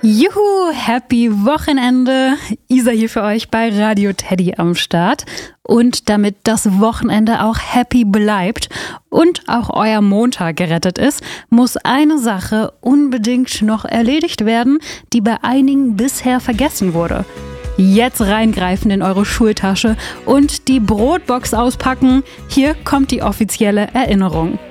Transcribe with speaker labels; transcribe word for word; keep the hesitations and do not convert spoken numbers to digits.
Speaker 1: Juhu, happy Wochenende. Isa hier für euch bei Radio Teddy am Start. Und damit das Wochenende auch happy bleibt und auch euer Montag gerettet ist, muss eine Sache unbedingt noch erledigt werden, die bei einigen bisher vergessen wurde. Jetzt reingreifen in eure Schultasche und die Brotbox auspacken. Hier kommt die offizielle Erinnerung.